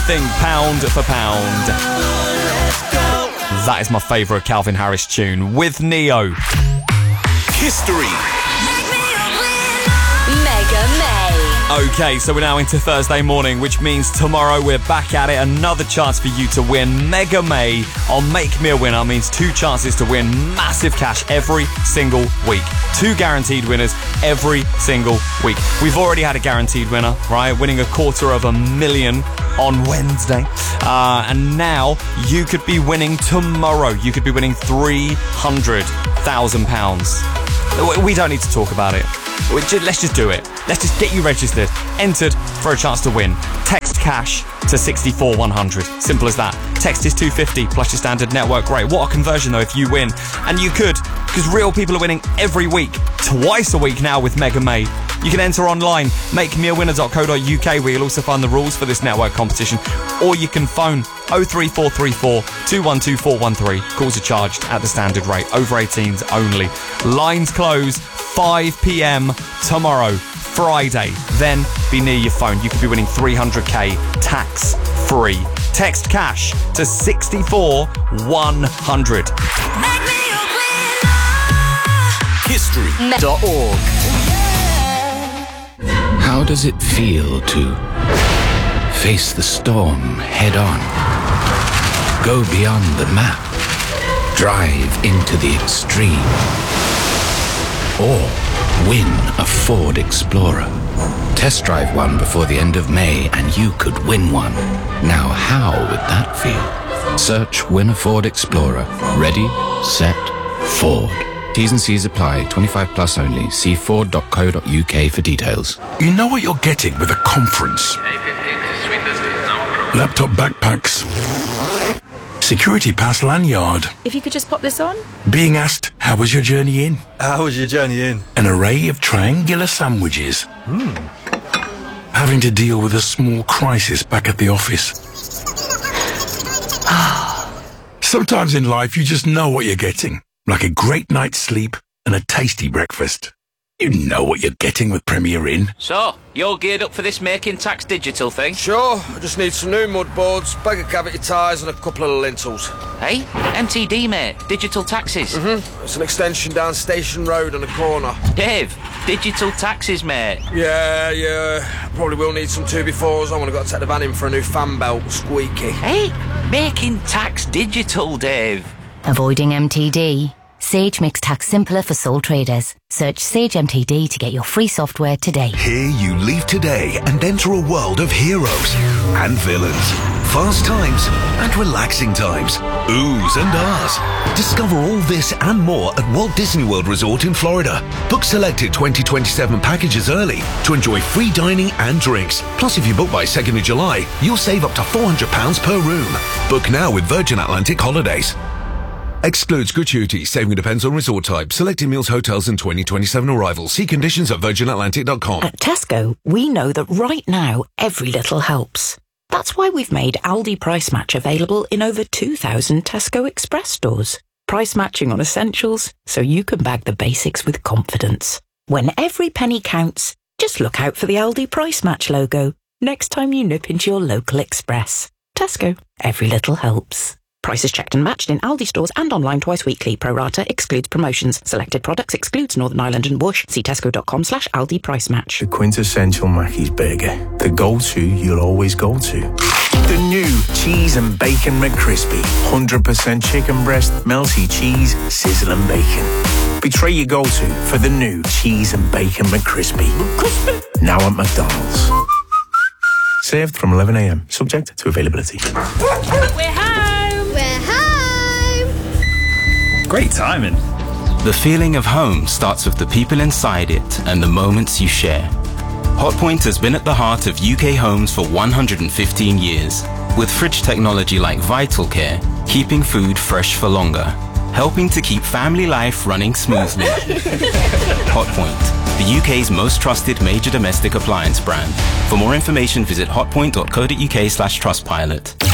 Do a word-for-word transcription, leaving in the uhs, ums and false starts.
everything pound for pound. That is my favourite Calvin Harris tune with Neo. History. Mega May. Okay, so we're now into Thursday morning, which means tomorrow we're back at it. Another chance for you to win. Mega May on Make Me a Winner means two chances to win massive cash every single week. Two guaranteed winners every single week. We've already had a guaranteed winner, right? Winning a quarter of a million on Wednesday. Uh, and now you could be winning tomorrow. You could be winning three hundred thousand pounds. We don't need to talk about it. Let's just do it. Let's just get you registered, entered for a chance to win. Text cash to sixty-four one hundred. Simple as that. Text is two fifty plus your standard network rate. What a conversion though if you win. And you could, because real people are winning every week, twice a week now with Mega May. You can enter online, make me a winner dot co dot U K, where you'll also find the rules for this network competition. Or you can phone oh three four three four, two one two four one three. Calls are charged at the standard rate. Over eighteens only. Lines close five p.m. tomorrow, Friday. Then be near your phone. You could be winning three hundred k tax free. Text cash to sixty-four one hundred. History dot org. How does it feel to face the storm head on? Go beyond the map. Drive into the extreme. Or win a Ford Explorer. Test drive one before the end of May and you could win one. Now how would that feel? Search Win a Ford Explorer. Ready, set, Ford. T's and C's apply. twenty-five plus only. See ford dot co dot U K for details. You know what you're getting with a conference. Laptop backpacks. Security pass lanyard. If you could just pop this on. Being asked, how was your journey in? How was your journey in? An array of triangular sandwiches. Hmm. Having to deal with a small crisis back at the office. Sometimes in life you just know what you're getting. Like a great night's sleep and a tasty breakfast. You know what you're getting with Premier Inn. So, you're geared up for this Making Tax Digital thing? Sure, I just need some new mud boards, bag of cavity ties and a couple of lintels. Hey, M T D, mate. Digital taxes. Mm-hmm. It's an extension down Station Road on a corner. Dave, digital taxes, mate. Yeah, yeah. Probably will need some two befores. I want to go take the van in for a new fan belt, squeaky. Hey, Making Tax Digital, Dave. Avoiding M T D? Sage makes tax simpler for sole traders. Search Sage M T D to get your free software today. Here you leave today and enter a world of heroes and villains, fast times and relaxing times, oohs and ahs. Discover all this and more at Walt Disney World Resort in Florida. Book selected twenty twenty-seven packages early to enjoy free dining and drinks. Plus, if you book by second of July, you'll save up to four hundred pounds per room. Book now with Virgin Atlantic Holidays. Excludes gratuity. Saving depends on resort type. Selected meals, hotels and twenty twenty-seven arrivals. See conditions at virgin atlantic dot com. At Tesco, we know that right now, every little helps. That's why we've made Aldi Price Match available in over two thousand Tesco Express stores. Price matching on essentials, so you can bag the basics with confidence. When every penny counts, just look out for the Aldi Price Match logo next time you nip into your local Express. Tesco, every little helps. Prices checked and matched in Aldi stores and online twice weekly. Pro rata excludes promotions. Selected products excludes Northern Ireland and Bush. See tesco.com slash Aldi Price Match. The quintessential Mackey's burger. The go-to you'll always go to. The new Cheese and Bacon McCrispy. one hundred percent chicken breast, melty cheese, sizzling bacon. Betray your go-to for the new Cheese and Bacon McCrispy. McCrispy. Now at McDonald's. Served from eleven a.m. Subject to availability. We're home! We're home! Great timing. The feeling of home starts with the people inside it and the moments you share. Hotpoint has been at the heart of U K homes for one hundred fifteen years, with fridge technology like Vital Care, keeping food fresh for longer, helping to keep family life running smoothly. Hotpoint, the U K's most trusted major domestic appliance brand. For more information, visit hotpoint dot co dot uk slash trustpilot.